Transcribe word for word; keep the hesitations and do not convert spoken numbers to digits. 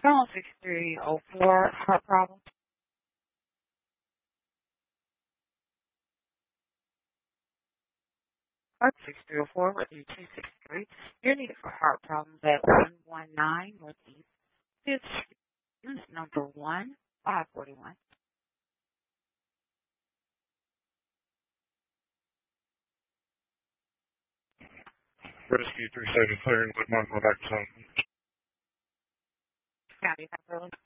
Phone six three oh four, heart problem. Heart six three oh four, with you two six three. You're needed for heart problems at one one nine Northeast fifth Street, number one, five forty-one. Rescue three seven clearing, good morning, go back to home. County, Pepperell.